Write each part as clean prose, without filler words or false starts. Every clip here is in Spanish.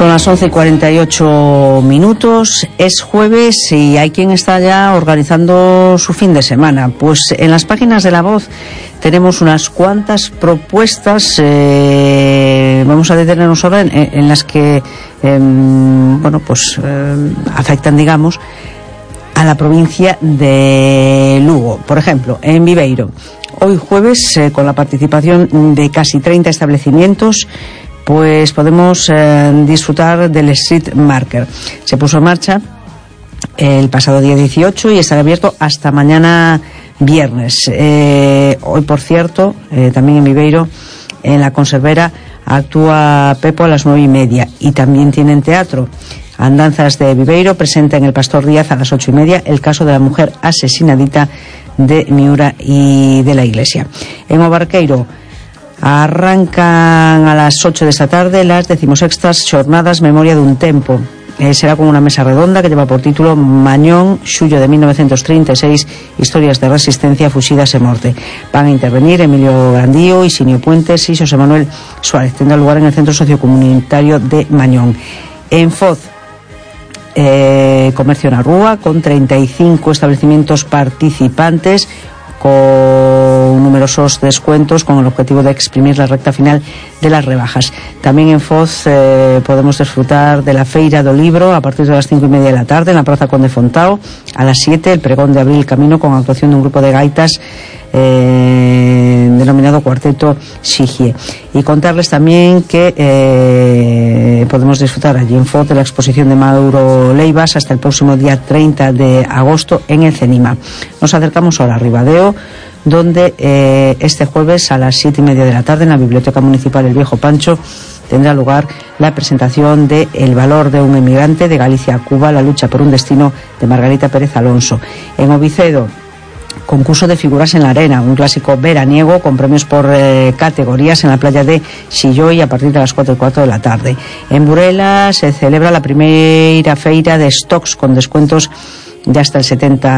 Son las 11:48. Es jueves y hay quien está ya organizando su fin de semana. Pues en las páginas de La Voz tenemos unas cuantas propuestas. Vamos a detenernos ahora en las que, afectan, digamos, a la provincia de Lugo. Por ejemplo, en Viveiro, hoy jueves, con la participación de casi 30 establecimientos, pues podemos disfrutar del Street Market. Se puso en marcha el pasado día 18 y estará abierto hasta mañana viernes. Hoy, por cierto, también en Viveiro, en la Conservera, actúa Pepo a las 9:30 y también tienen teatro. Andanzas de Viveiro presenta en el Pastor Díaz a las 8:30 el caso de la mujer asesinadita de Miura y de la Iglesia. En Obarqueiro arrancan a las 8 de esta tarde las 16ª Xornadas Memoria dun Tempo. Será con una mesa redonda que lleva por título Mañón, xullo de 1936, historias de resistencia, fuxidas e morte. Van a intervenir Emilio Grandío, Isinio Puentes y José Manuel Suárez. Tendrá lugar en el Centro Sociocomunitario de Mañón. En Foz, comercio na rúa, con 35 establecimientos participantes, con numerosos descuentos, con el objetivo de exprimir la recta final de las rebajas. También en Foz podemos disfrutar de la Feira do Libro a partir de las 5:30 de la tarde en la Praza Conde Fontao. A las 7 el pregón de Abril Camino, con actuación de un grupo de gaitas denominado Cuarteto Sigie. Y contarles también que podemos disfrutar allí en Foz de la exposición de Mauro Leivas hasta el próximo día 30 de agosto en el CENIMA. Nos acercamos ahora a Ribadeo, donde este jueves a las 7:30 de la tarde en la Biblioteca Municipal El Viejo Pancho tendrá lugar la presentación de El valor de un emigrante, de Galicia a Cuba, la lucha por un destino, de Margarita Pérez Alonso. En Ovicedo, concurso de figuras en la arena, un clásico veraniego con premios por categorías en la playa de Xilloy a partir de las 4:15 de la tarde. En Burela se celebra la primera feira de stocks con descuentos de hasta el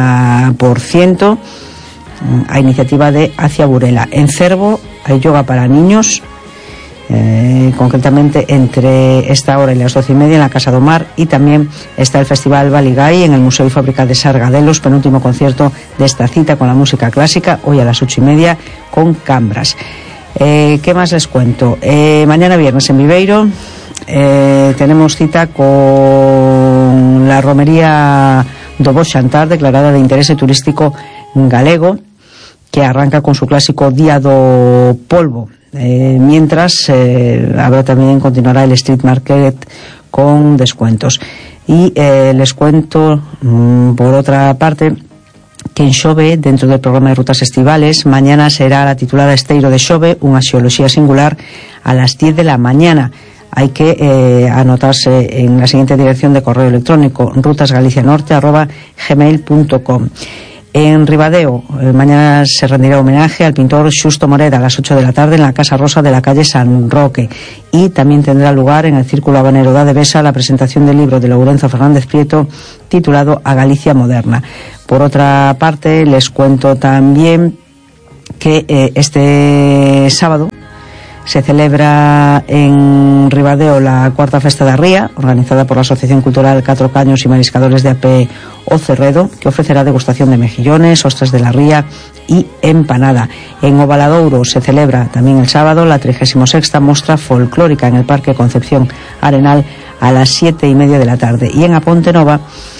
70% a iniciativa de Hacia Burela. En Cervo hay yoga para niños, concretamente entre esta hora y las 12:30 en la Casa do Mar, y también está el Festival Baligay en el Museo y Fábrica de Sargadelos, penúltimo concierto de esta cita con la música clásica, hoy a las 8:30 con Cambras. ¿Qué más les cuento? Mañana viernes en Viveiro tenemos cita con la romería do Bo Xantar, declarada de interés turístico galego, que arranca con su clásico Día do Polvo. Mientras continuará el Street Market con descuentos. Y les cuento, por otra parte, que en Xove, dentro del programa de rutas estivales, mañana será la titulada Esteiro de Xove, unha xeoloxía singular, a las 10 de la mañana. Hay que anotarse en la siguiente dirección de correo electrónico: rutasgalicianorte@gmail.com. En Ribadeo, mañana se rendirá homenaje al pintor Xusto Moreda a las 8 de la tarde en la Casa Rosa de la calle San Roque. Y también tendrá lugar en el Círculo Habanero da Devesa la presentación del libro de Lourenzo Fernández Prieto titulado A Galicia Moderna. Por otra parte, les cuento también que este sábado se celebra en Ribadeo la cuarta Festa da Ría, organizada por la Asociación Cultural Catro Caños y Mariscadores de AP O Cerredo, que ofrecerá degustación de mejillones, ostras de la ría y empanada. En Ovaladouro se celebra también el sábado la 36ª Mostra Folclórica en el Parque Concepción Arenal a las 7:30 de la tarde. Y en Apontenova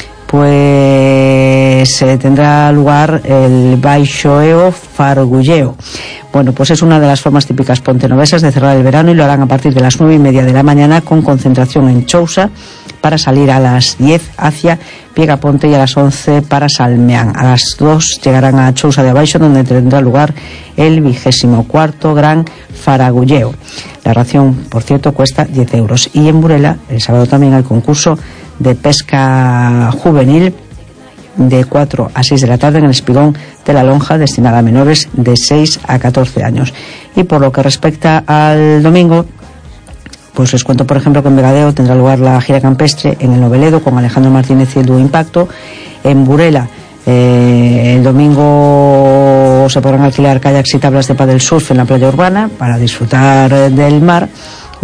pues tendrá lugar el Baixoeo Fargulleo. Bueno, pues es una de las formas típicas pontenovesas de cerrar el verano, y lo harán a partir de las 9:30 de la mañana, con concentración en Chousa para salir a las 10 hacia Piegaponte y a las 11 para Salmeán. A las 2 llegarán a Chousa de Abaixo, donde tendrá lugar el 24º Gran Faragulleo. La ración, por cierto, cuesta 10 euros. Y en Burela, el sábado también hay concurso de pesca juvenil de 4 a 6 de la tarde en el Espigón de la Lonja, destinada a menores de 6 a 14 años. Y por lo que respecta al domingo, pues les cuento, por ejemplo, que en Vegadeo tendrá lugar la gira campestre en el Noveledo con Alejandro Martínez y el dúo Impacto. En Burela, el domingo se podrán alquilar kayaks y tablas de paddle surf en la playa urbana para disfrutar del mar.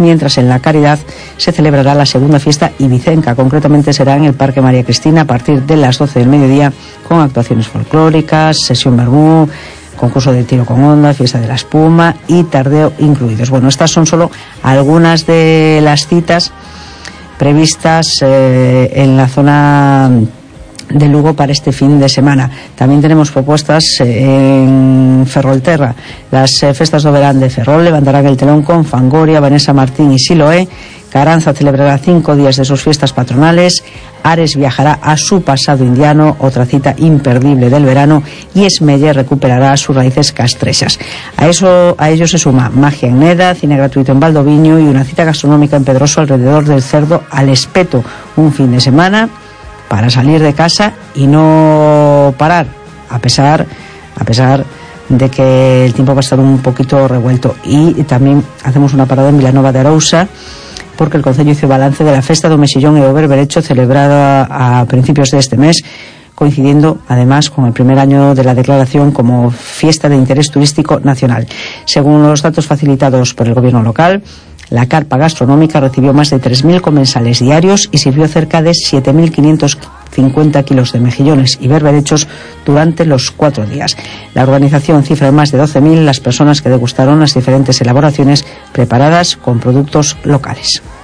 mientras en La Caridad se celebrará la segunda fiesta ibicenca. Concretamente será en el Parque María Cristina a partir de las 12 del mediodía, con actuaciones folclóricas, sesión vermú, concurso de tiro con onda, fiesta de la espuma y tardeo incluidos. Bueno, estas son solo algunas de las citas previstas en la zona de Lugo para este fin de semana. También tenemos propuestas en Ferrolterra. Las festas do verán de Ferrol levantarán el telón con Fangoria, Vanessa Martín y Siloé. Caranza celebrará 5 días de sus fiestas patronales. Ares viajará a su pasado indiano, otra cita imperdible del verano, y Esmeller recuperará sus raíces castrechas. A ello se suma magia en Neda, cine gratuito en Valdoviño y una cita gastronómica en Pedroso alrededor del cerdo al espeto. Un fin de semana para salir de casa y no parar, a pesar de que el tiempo va a estar un poquito revuelto. Y también hacemos una parada en Vilanova de Arousa, porque el Concello hizo balance de la Festa do Mexillón e o Berberecho celebrada a principios de este mes, coincidiendo además con el primer año de la declaración como fiesta de interés turístico nacional. Según los datos facilitados por el gobierno local, la carpa gastronómica recibió más de 3.000 comensales diarios y sirvió cerca de 7.550 kilos de mejillones y berberechos durante los 4 días. La organización cifra en más de 12.000 las personas que degustaron las diferentes elaboraciones preparadas con productos locales.